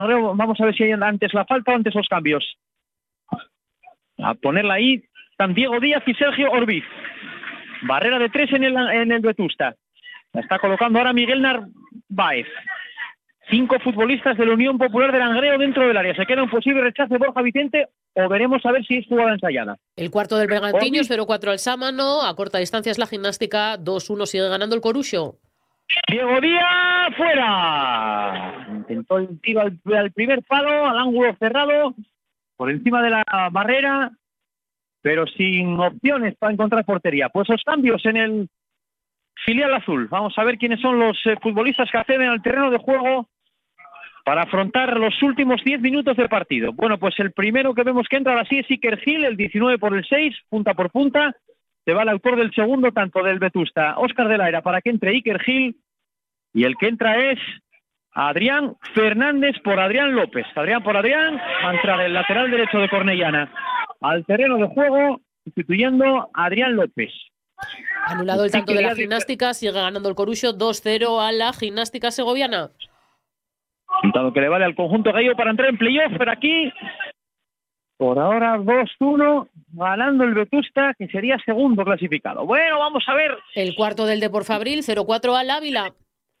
Vamos a ver si hay antes la falta o antes los cambios. A ponerla ahí, están Diego Díaz y Sergio Orbiz. Barrera de 3 en el Vetusta. La está colocando ahora Miguel Narváez. 5 futbolistas de la Unión Popular de Langreo dentro del área. Se queda un posible rechazo de Borja Vicente o veremos a ver si es jugada ensayada. El cuarto del Bergantiños, 0-4 al Sámano. A corta distancia es la Gimnástica, 2-1 sigue ganando el Coruxo. Diego Díaz, fuera. Intentó el tiro al primer palo, al ángulo cerrado, por encima de la barrera, pero sin opciones para encontrar portería. Pues los cambios en el filial azul. Vamos a ver quiénes son los futbolistas que acceden al terreno de juego para afrontar los últimos 10 minutos del partido. Bueno, pues el primero que vemos que entra ahora sí es Iker Gil, el 19 por el 6, punta por punta. Se va el autor del segundo tanto del Vetusta, Óscar de la Era, para que entre Iker Gil. Y el que entra es Adrián Fernández por Adrián López. Adrián por Adrián, va a entrar el lateral derecho de Cornellana al terreno de juego, sustituyendo a Adrián López. Anulado el tanto de la Gimnástica, sigue ganando el Coruxo 2-0 a la Gimnástica segoviana. Dado que le vale al conjunto gallego para entrar en playoff, pero aquí, por ahora 2-1, ganando el Vetusta, que sería segundo clasificado. Bueno, vamos a ver. El cuarto del Depor Fabril, 0-4 al Ávila.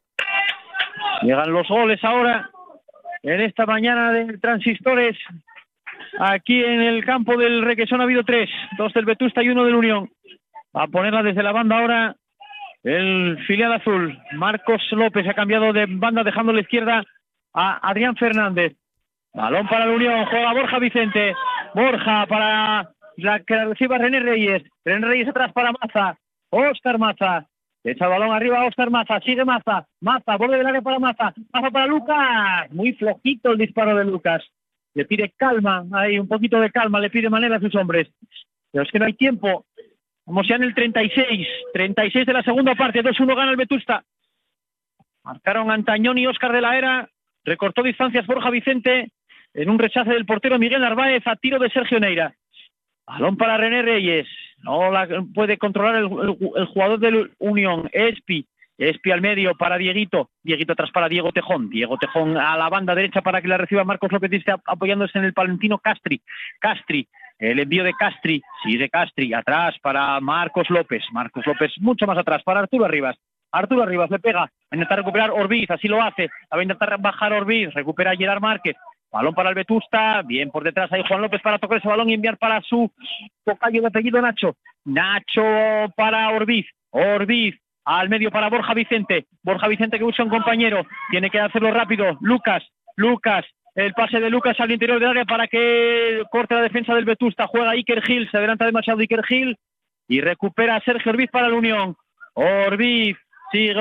Llegan los goles ahora, en esta mañana de Transistores, aquí en el campo del Requesón ha habido 3, 2 del Vetusta y 1 del Unión. Va a ponerla desde la banda ahora el filial azul. Marcos López ha cambiado de banda, dejando a la izquierda a Adrián Fernández. Balón para la Unión, juega Borja Vicente. Borja para la que la reciba René Reyes. René Reyes atrás para Maza. Óscar Maza. Echa el balón arriba a Óscar Maza. Sigue Maza. Maza, borde del área para Maza. Maza para Lucas. Muy flojito el disparo de Lucas. Le pide calma, ahí un poquito de calma, le pide manera a sus hombres. Pero es que no hay tiempo. Vamos ya en el 36 de la segunda parte, 2-1 gana el Vetusta. Marcaron Antañón y Óscar de la Era, recortó distancias Borja Vicente, en un rechace del portero Miguel Narváez a tiro de Sergio Neira. Balón para René Reyes, no la puede controlar el jugador del Unión, Espi al medio para Dieguito atrás para Diego Tejón a la banda derecha para que la reciba Marcos López, apoyándose en el palentino Castri, el envío de Castri, sigue Castri, atrás para Marcos López mucho más atrás para Arturo Arribas le pega, va a intentar recuperar Orbiz, así lo hace, va a intentar bajar Orbiz, recupera Gerard Márquez, balón para el Vetusta, bien por detrás ahí Juan López para tocar ese balón y enviar para su tocayo de apellido Nacho para Orbiz al medio para Borja Vicente que busca un compañero, tiene que hacerlo rápido, Lucas, el pase de Lucas al interior del área para que corte la defensa del Vetusta, juega Iker Gil, se adelanta demasiado Iker Gil y recupera a Sergio Orbiz para la Unión. Sigue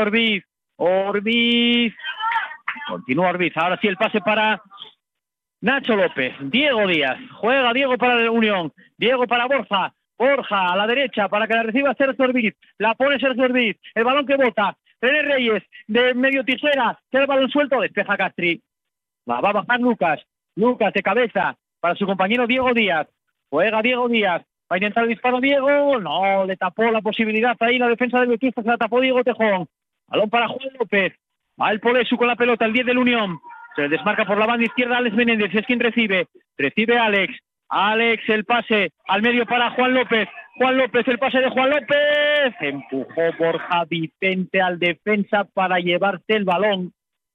Orbiz, continúa Orbiz, ahora sí el pase para Nacho López, Diego Díaz, juega Diego para la Unión, Diego para Borja a la derecha para que la reciba Sergio Orbiz, la pone Sergio Orbiz, el balón que bota, René Reyes de medio tijera, queda el balón suelto, despeja Castri, va a bajar Lucas de cabeza para su compañero Diego Díaz, juega Diego Díaz, va a intentar el disparo Diego, no, le tapó la posibilidad ahí la defensa del Vetusta, se la tapó Diego Tejón, balón para Juan López, va el Polesu con la pelota, el 10 del Unión, se desmarca por la banda izquierda Alex Menéndez, es quien recibe Alex, el pase al medio para Juan López, el pase de Juan López, empujó Borja Vicente al defensa para llevarse el balón.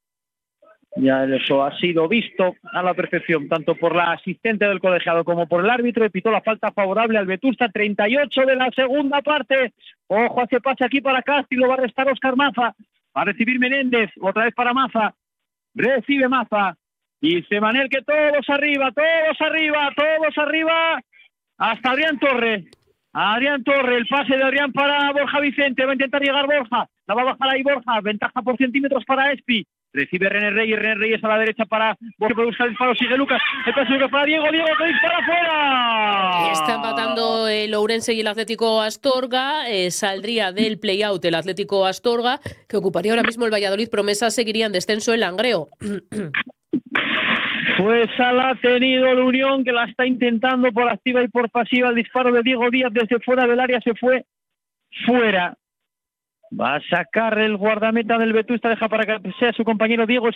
Ya eso ha sido visto a la perfección, tanto por la asistente del colegiado como por el árbitro, y pitó la falta favorable al Vetusta, 38 de la segunda parte. Ojo, hace pase aquí para Castri, lo va a restar Óscar Maza, va a recibir Menéndez, otra vez para Maza, recibe Maza, dice Manel que todos arriba, hasta Adrián Torre, el pase de Adrián para Borja Vicente, va a intentar llegar Borja, la va a bajar ahí Borja, ventaja por centímetros para Espi, recibe René Reyes a la derecha para Borja, puede buscar el disparo, sigue Lucas, el pase Lucas para Diego que dispara fuera. Está empatando el Ourense y el Atlético Astorga, saldría del play-out el Atlético Astorga, que ocuparía ahora mismo el Valladolid Promesa, seguiría en descenso el Langreo. Pues la ha tenido la Unión, que la está intentando por activa y por pasiva. El disparo de Diego Díaz desde fuera del área se fue fuera. Va a sacar el guardameta del Vetusta, deja para que sea su compañero Diego